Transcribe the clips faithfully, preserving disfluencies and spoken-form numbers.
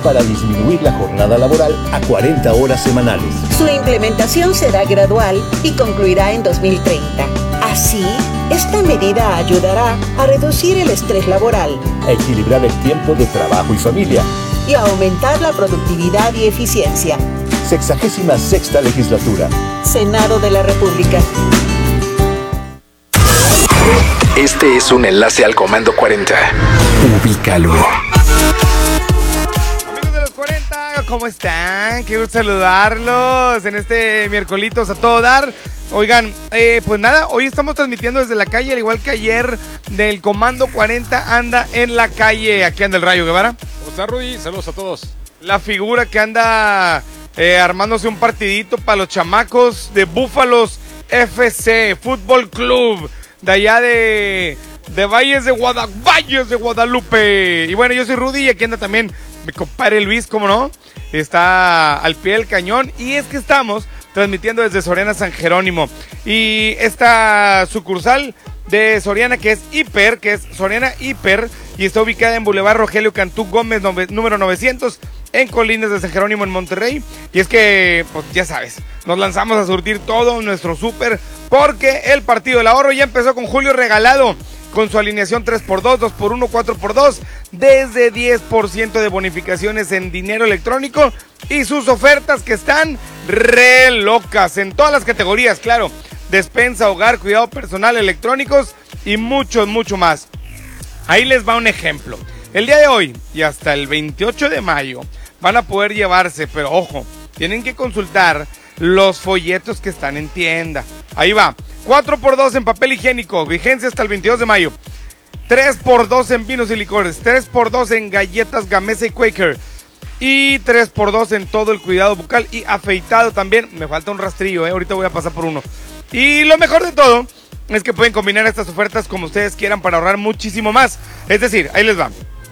para disminuir la jornada laboral a cuarenta horas semanales. Su implementación será gradual y concluirá en dos mil treinta. Así, esta medida ayudará a reducir el estrés laboral, a equilibrar el tiempo de trabajo y familia y a aumentar la productividad y eficiencia. Sexagésima sexta legislatura. Senado de la República. Este es un enlace al Comando cuarenta. Ubícalo. Amigos de los cuarenta, ¿cómo están? Quiero saludarlos en este miércolitos a todo dar. Oigan, eh, pues nada, hoy estamos transmitiendo desde la calle, al igual que ayer del Comando cuarenta anda en la calle. Aquí anda el Rayo Guevara. ¿Cómo está, Rudy? Saludos a todos. La figura que anda eh, armándose un partidito para los chamacos de Búfalos F C, Fútbol Club, de allá de, de Valles de Guada, Valles de Guadalupe. Y bueno, yo soy Rudy y aquí anda también mi compadre Luis, ¿cómo no? Está al pie del cañón y es que estamos transmitiendo desde Soriana San Jerónimo. Y esta sucursal de Soriana que es Hiper, que es Soriana Hiper, y está ubicada en Boulevard Rogelio Cantú Gómez, número novecientos, en Colinas de San Jerónimo, en Monterrey. Y es que, pues ya sabes, nos lanzamos a surtir todo nuestro súper, porque el partido del ahorro ya empezó con Julio Regalado, con su alineación tres por dos, dos por uno, cuatro por dos, desde diez por ciento de bonificaciones en dinero electrónico y sus ofertas que están re locas en todas las categorías, claro, despensa, hogar, cuidado personal, electrónicos y mucho, mucho más. Ahí les va un ejemplo. El día de hoy y hasta el veintiocho de mayo van a poder llevarse, pero ojo, tienen que consultar los folletos que están en tienda. Ahí va, cuatro por dos en papel higiénico, vigencia hasta el veintidós de mayo. tres por dos en vinos y licores, tres por dos en galletas Gamesa y Quaker. Y tres por dos en todo el cuidado bucal y afeitado también. Me falta un rastrillo, ¿eh? Ahorita voy a pasar por uno. Y lo mejor de todo es que pueden combinar estas ofertas como ustedes quieran para ahorrar muchísimo más. Es decir, ahí les va.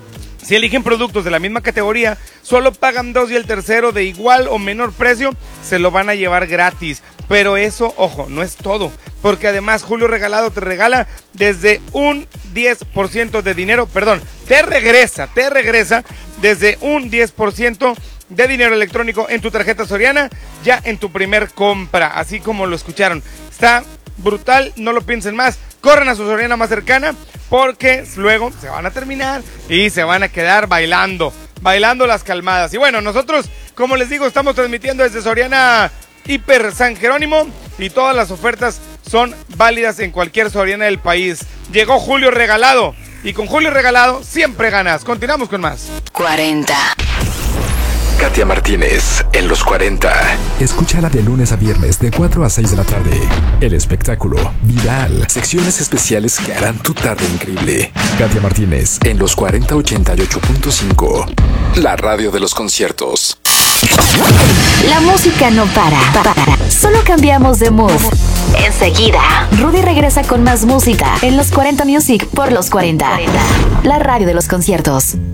Si eligen productos de la misma categoría, solo pagan dos y el tercero de igual o menor precio se lo van a llevar gratis. Pero eso, ojo, no es todo, porque además Julio Regalado te regala desde un diez por ciento de dinero, perdón, te regresa, te regresa desde un diez por ciento de dinero electrónico en tu tarjeta Soriana, ya en tu primer compra, así como lo escucharon. Está brutal, no lo piensen más, corran a su Soriana más cercana, porque luego se van a terminar y se van a quedar bailando, bailando las calmadas. Y bueno, nosotros, como les digo, estamos transmitiendo desde Soriana Hiper San Jerónimo y todas las ofertas son válidas en cualquier Soriana del país. Llegó Julio Regalado y con Julio Regalado siempre ganas. Continuamos con más. cuarenta. Katia Martínez en los cuarenta. Escúchala de lunes a viernes de cuatro a seis de la tarde. El espectáculo viral. Secciones especiales que harán tu tarde increíble. Katia Martínez en los cuarenta ochenta y ocho punto cinco. La radio de los conciertos. La música no para, para. Solo cambiamos de mood. Enseguida, Rudy regresa con más música en los cuarenta Music por los cuarenta. La radio de los conciertos.